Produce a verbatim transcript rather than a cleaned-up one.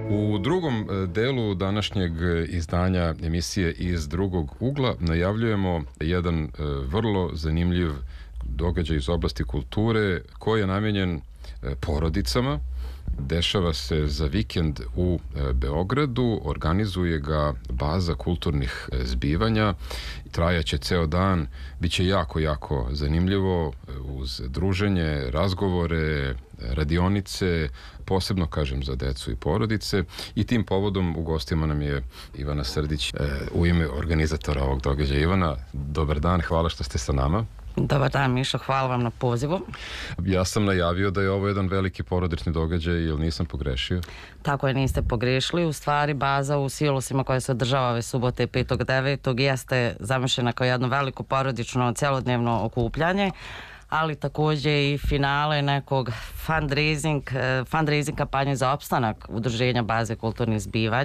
U drugom delu današnjeg izdanja emisije Iz drugog ugla najavljujemo jedan vrlo zanimljiv događaj iz oblasti kulture koji je namenjen porodicama. Dešava se za vikend u Beogradu, organizuje ga baza kulturnih zbivanja, trajaće ceo dan, biće jako, jako zanimljivo uz druženje, razgovore, radionice, posebno kažem za decu i porodice, i tim povodom u gostima nam je Ivana Srdić u ime organizatora ovog događaja. Ivana, dobar dan, hvala što ste sa nama. Dobar dan, Mišo, hvala vam na pozivu. Ja sam najavio da je ovo jedan veliki porodični događaj, jel nisam pogrešio? Tako je, niste pogrešili. U stvari, baza u Silosima koja se održava ove subote petog devetog jeste zamišljena kao jedno veliko porodično celodnevno okupljanje, ali takođe i finale nekog fundraising, fundraising kampanje za opstanak udruženja baze kulturnih zbivanja.